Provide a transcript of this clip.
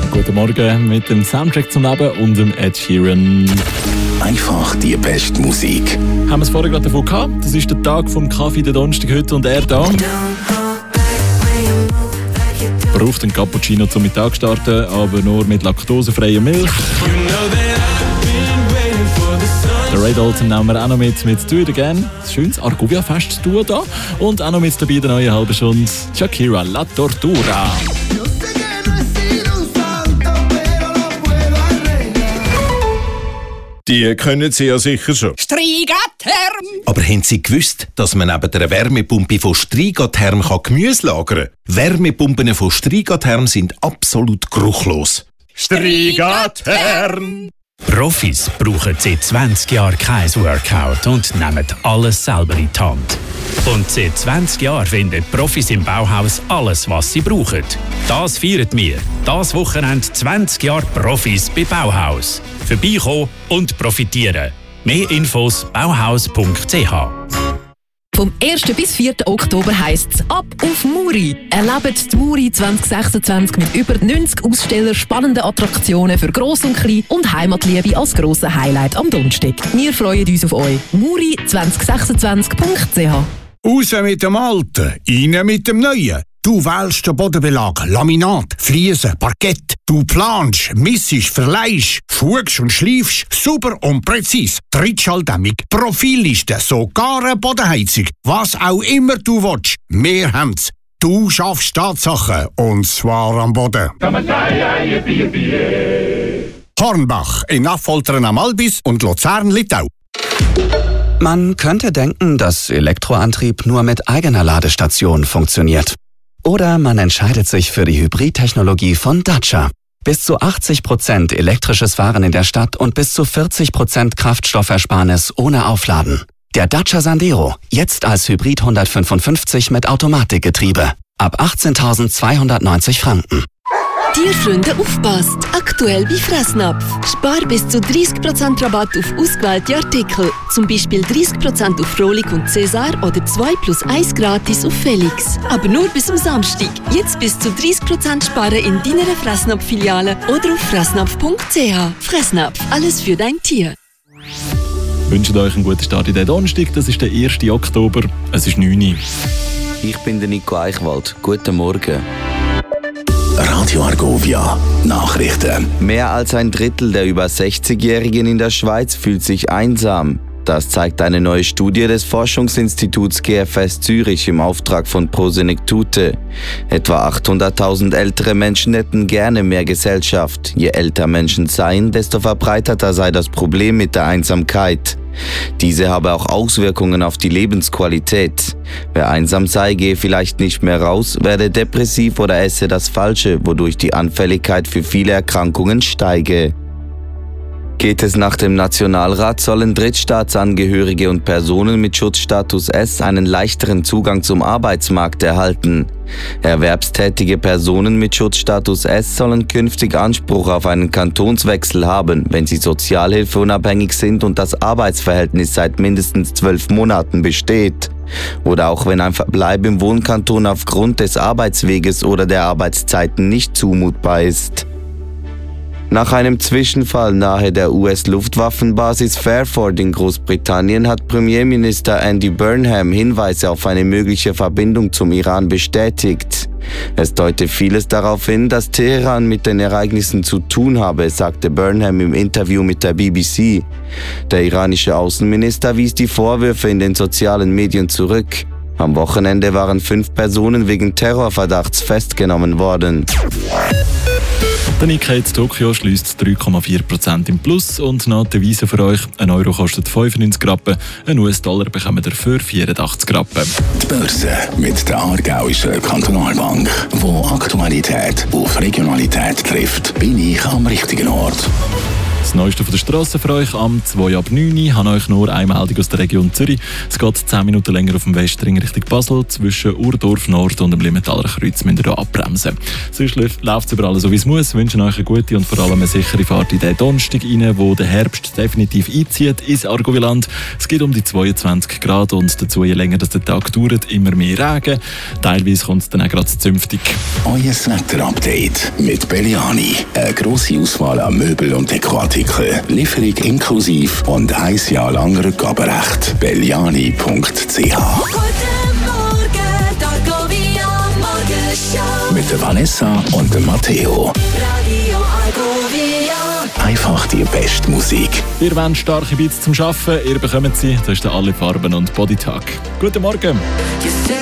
Guten Morgen mit dem Soundtrack zum Leben und dem Ed Sheeran. Einfach die beste Musik. Haben wir es vorher gerade davon gehabt? Das ist der Tag vom Kaffee, der Donnerstag heute und er da. Braucht einen Cappuccino zum Mittag starten, aber nur mit laktosefreier Milch. Der Ray Dalton nehmen wir auch noch mit «Do It Again». Ein schönes Argovia-Fest tun da. Und auch noch mit dabei der neuen halben Stunde Shakira La Tortura. Die können Sie ja sicher schon. Strigatherm! Aber haben Sie gewusst, dass man neben der Wärmepumpe von Strigatherm Gemüse lagern kann? Wärmepumpen von Strigatherm sind absolut geruchlos. Strigatherm! Profis brauchen seit 20 Jahren kein Workout und nehmen alles selber in die Hand. Und seit 20 Jahren finden Profis im Bauhaus alles, was sie brauchen. Das feiern wir. Das Wochenende 20 Jahre Profis bei Bauhaus. Vorbeikommen und profitieren. Mehr Infos bauhaus.ch. Vom 1. bis 4. Oktober heisst es «Ab auf Muri». Erlebt die Muri 2026 mit über 90 Ausstellern, spannenden Attraktionen für Gross und Klein und Heimatliebe als grosses Highlight am Donnerstag. Wir freuen uns auf euch. muri2026.ch. Raus mit dem Alten, rein mit dem Neuen. Du wählst den Bodenbelag, Laminat, Fliesen, Parkett. Du planst, missest, verleihst, schugst und schleifst, super und präzise. Trittschalldämmung, Profilliste, sogar eine Bodenheizung. Was auch immer du willst, wir haben's. Du schaffst Tatsachen, und zwar am Boden. Hornbach in Affoltern am Albis und Luzern-Littau. Man könnte denken, dass Elektroantrieb nur mit eigener Ladestation funktioniert. Oder man entscheidet sich für die Hybridtechnologie von Dacia. Bis zu 80% elektrisches Fahren in der Stadt und bis zu 40% Kraftstoffersparnis ohne Aufladen. Der Dacia Sandero, jetzt als Hybrid 155 mit Automatikgetriebe. Ab 18.290 Franken. Tierfreunde, aufpasst! Aktuell bei Fressnapf. Spar bis zu 30% Rabatt auf ausgewählte Artikel. Zum Beispiel 30% auf Frohlich und Cäsar oder 2+1 gratis auf Felix. Aber nur bis zum Samstag. Jetzt bis zu 30% sparen in deiner Fressnapf-Filiale oder auf fressnapf.ch. Fressnapf, alles für dein Tier. Ich wünsche euch einen guten Start in den Donnerstag. Das ist der 1. Oktober. Es ist 9 Uhr. Ich bin der Nico Eichwald. Guten Morgen. Radio Argovia Nachrichten. Mehr als ein Drittel der über 60-Jährigen in der Schweiz fühlt sich einsam. Das zeigt eine neue Studie des Forschungsinstituts GFS Zürich im Auftrag von Prosenektute. Etwa 800.000 ältere Menschen hätten gerne mehr Gesellschaft. Je älter Menschen seien, desto verbreiteter sei das Problem mit der Einsamkeit. Diese habe auch Auswirkungen auf die Lebensqualität. Wer einsam sei, gehe vielleicht nicht mehr raus, werde depressiv oder esse das Falsche, wodurch die Anfälligkeit für viele Erkrankungen steige. Geht es nach dem Nationalrat, sollen Drittstaatsangehörige und Personen mit Schutzstatus S einen leichteren Zugang zum Arbeitsmarkt erhalten. Erwerbstätige Personen mit Schutzstatus S sollen künftig Anspruch auf einen Kantonswechsel haben, wenn sie sozialhilfeunabhängig sind und das Arbeitsverhältnis seit mindestens 12 Monaten besteht. Oder auch wenn ein Verbleib im Wohnkanton aufgrund des Arbeitsweges oder der Arbeitszeiten nicht zumutbar ist. Nach einem Zwischenfall nahe der US-Luftwaffenbasis Fairford in Großbritannien hat Premierminister Andy Burnham Hinweise auf eine mögliche Verbindung zum Iran bestätigt. Es deute vieles darauf hin, dass Teheran mit den Ereignissen zu tun habe, sagte Burnham im Interview mit der BBC. Der iranische Außenminister wies die Vorwürfe in den sozialen Medien zurück. Am Wochenende waren 5 Personen wegen Terrorverdachts festgenommen worden. Der Nikkei in Tokio schliesst 3,4% im Plus und noch die Devise für euch: ein Euro kostet 95 Rappen, ein US-Dollar bekommt ihr für 84 Rappen. Die Börse mit der Aargauischen Kantonalbank, wo Aktualität auf Regionalität trifft, bin ich am richtigen Ort. Das Neueste von der Strasse für euch am 2 ab 9 Uhr. Ich habe euch nur eine Meldung aus der Region Zürich. Es geht 10 Minuten länger auf dem Westring Richtung Basel. Zwischen Urdorf Nord und dem Limmentaler Kreuz müsst ihr hier abbremsen. Sonst läuft es überall so, wie es muss. Wir wünschen euch eine gute und vor allem eine sichere Fahrt in den Donnerstag rein, wo der Herbst definitiv einzieht ins Argoviland. Es geht um die 22 Grad und dazu, je länger das der Tag dauert, immer mehr Regen. Teilweise kommt es dann auch gerade zünftig. Euer Wetter-Update mit Belliani. Eine grosse Auswahl an Möbel- und Dekoartikeln. Lieferung inklusive und 1 Jahr lang Rückgaberecht. Belliani.ch. Guten Morgen, Argovia Morgenshow. Mit der Vanessa und dem Matteo. Radio Argovia. Einfach die beste Musik. Ihr wollt starke Beats zum Arbeiten, ihr bekommt sie. Das ist der Alle Farben und Bodytag. Guten Morgen.